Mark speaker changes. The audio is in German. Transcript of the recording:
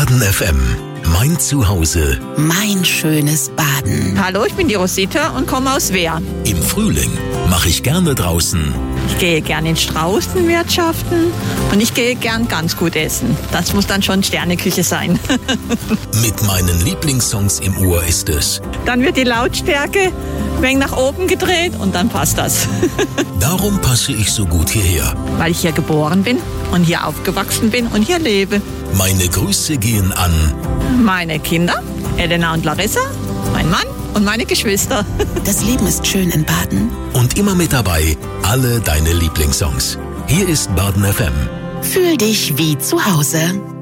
Speaker 1: Baden FM. Mein Zuhause.
Speaker 2: Mein schönes Baden.
Speaker 3: Hallo, ich bin die Rosita und komme aus Wehr.
Speaker 1: Im Frühling mache ich gerne draußen.
Speaker 3: Ich gehe gern in Straußen wirtschaften und ich gehe gern ganz gut essen. Das muss dann schon Sterneküche sein.
Speaker 1: Mit meinen Lieblingssongs im Ohr ist es.
Speaker 3: Dann wird die Lautstärke ein wenig nach oben gedreht und dann passt das.
Speaker 1: Darum passe ich so gut hierher.
Speaker 3: Weil ich hier geboren bin und hier aufgewachsen bin und hier lebe.
Speaker 1: Meine Grüße gehen an
Speaker 3: meine Kinder, Elena und Larissa, mein Mann und meine Geschwister.
Speaker 2: Das Leben ist schön in Baden.
Speaker 1: Und immer mit dabei alle deine Lieblingssongs. Hier ist Baden FM.
Speaker 2: Fühl dich wie zu Hause.